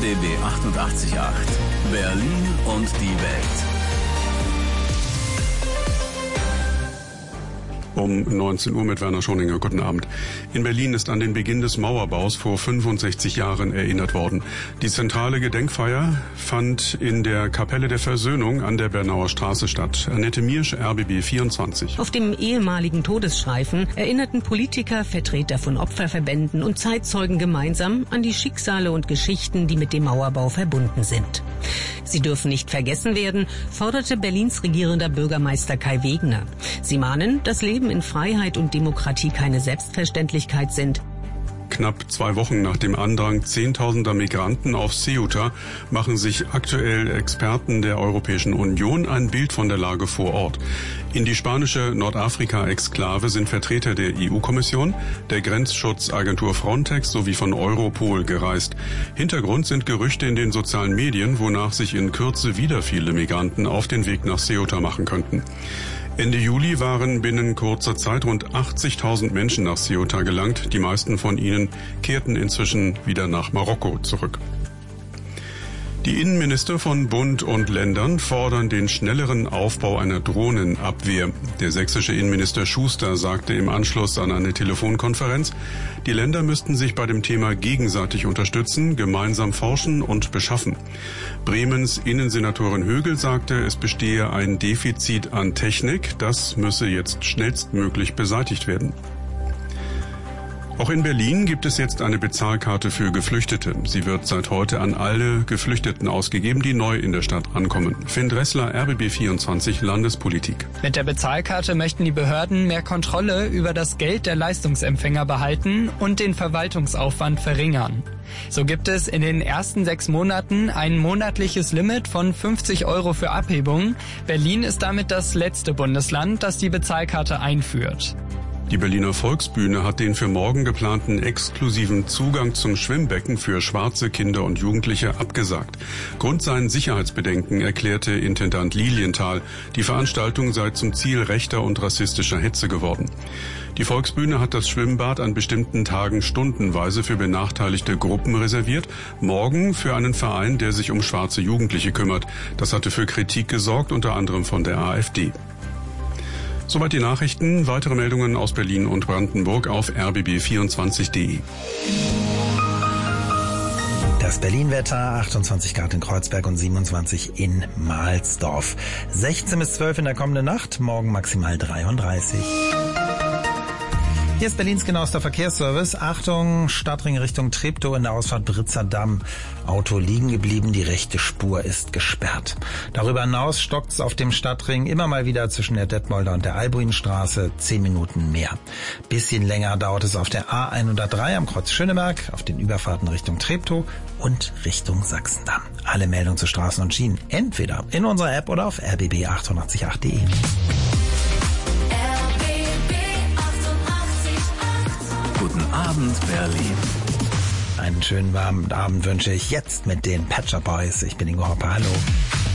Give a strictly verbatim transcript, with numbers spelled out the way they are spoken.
B B achtundachtzig Komma acht. Berlin und die Welt. Um neunzehn Uhr mit Werner Schoninger. Guten Abend. In Berlin ist an den Beginn des Mauerbaus vor fünfundsechzig Jahren erinnert worden. Die zentrale Gedenkfeier fand in der Kapelle der Versöhnung an der Bernauer Straße statt. Annette Miersch, R B B vierundzwanzig. Auf dem ehemaligen Todesstreifen erinnerten Politiker, Vertreter von Opferverbänden und Zeitzeugen gemeinsam an die Schicksale und Geschichten, die mit dem Mauerbau verbunden sind. Sie dürfen nicht vergessen werden, forderte Berlins regierender Bürgermeister Kai Wegner. Sie mahnen, das Leben in Freiheit und Demokratie keine Selbstverständlichkeit sind. Knapp zwei Wochen nach dem Andrang zehntausender Migranten auf Ceuta machen sich aktuell Experten der Europäischen Union ein Bild von der Lage vor Ort. In die spanische Nordafrika-Exklave sind Vertreter der E U-Kommission, der Grenzschutzagentur Frontex sowie von Europol gereist. Hintergrund sind Gerüchte in den sozialen Medien, wonach sich in Kürze wieder viele Migranten auf den Weg nach Ceuta machen könnten. Ende Juli waren binnen kurzer Zeit rund achtzigtausend Menschen nach Ceuta gelangt. Die meisten von ihnen kehrten inzwischen wieder nach Marokko zurück. Die Innenminister von Bund und Ländern fordern den schnelleren Aufbau einer Drohnenabwehr. Der sächsische Innenminister Schuster sagte im Anschluss an eine Telefonkonferenz, die Länder müssten sich bei dem Thema gegenseitig unterstützen, gemeinsam forschen und beschaffen. Bremens Innensenatorin Högel sagte, es bestehe ein Defizit an Technik, das müsse jetzt schnellstmöglich beseitigt werden. Auch in Berlin gibt es jetzt eine Bezahlkarte für Geflüchtete. Sie wird seit heute an alle Geflüchteten ausgegeben, die neu in der Stadt ankommen. Finn Dressler, R B B vierundzwanzig, Landespolitik. Mit der Bezahlkarte möchten die Behörden mehr Kontrolle über das Geld der Leistungsempfänger behalten und den Verwaltungsaufwand verringern. So gibt es in den ersten sechs Monaten ein monatliches Limit von fünfzig Euro für Abhebungen. Berlin ist damit das letzte Bundesland, das die Bezahlkarte einführt. Die Berliner Volksbühne hat den für morgen geplanten exklusiven Zugang zum Schwimmbecken für schwarze Kinder und Jugendliche abgesagt. Grund seien Sicherheitsbedenken, erklärte Intendant Lilienthal. Die Veranstaltung sei zum Ziel rechter und rassistischer Hetze geworden. Die Volksbühne hat das Schwimmbad an bestimmten Tagen stundenweise für benachteiligte Gruppen reserviert. Morgen für einen Verein, der sich um schwarze Jugendliche kümmert. Das hatte für Kritik gesorgt, unter anderem von der AfD. Soweit die Nachrichten. Weitere Meldungen aus Berlin und Brandenburg auf r b b vierundzwanzig punkt d e. Das Berlin-Wetter, achtundzwanzig Grad in Kreuzberg und siebenundzwanzig in Mahlsdorf. sechzehn bis zwölf in der kommenden Nacht, morgen maximal dreiunddreißig. Hier ist Berlins genauester Verkehrsservice. Achtung, Stadtring Richtung Treptow in der Ausfahrt Britzer Damm. Auto liegen geblieben, die rechte Spur ist gesperrt. Darüber hinaus stockt es auf dem Stadtring immer mal wieder zwischen der Detmolder und der Albuinstraße. Zehn Minuten mehr. Bisschen länger dauert es auf der A hundertdrei am Kreuz Schöneberg, auf den Überfahrten Richtung Treptow und Richtung Sachsendamm. Alle Meldungen zu Straßen und Schienen entweder in unserer App oder auf r b b achtundachtzig punkt acht punkt d e. Guten Abend, Berlin. Einen schönen warmen Abend wünsche ich jetzt mit den Pet Shop Boys. Ich bin Ingo Hopper. Hallo.